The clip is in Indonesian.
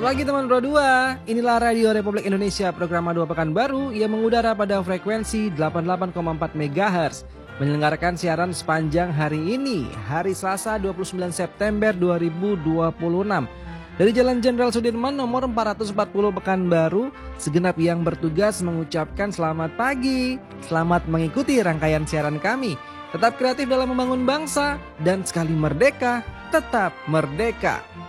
pagi teman Pro 2, inilah Radio Republik Indonesia program A2 Pekanbaru yang mengudara pada frekuensi 88,4 MHz. Menyelenggarakan siaran sepanjang hari ini, hari Selasa 29 September 2026. Dari Jalan Jenderal Sudirman nomor 440 Pekanbaru, segenap yang bertugas mengucapkan selamat pagi. Selamat mengikuti rangkaian siaran kami. Tetap kreatif dalam membangun bangsa dan sekali merdeka, tetap merdeka.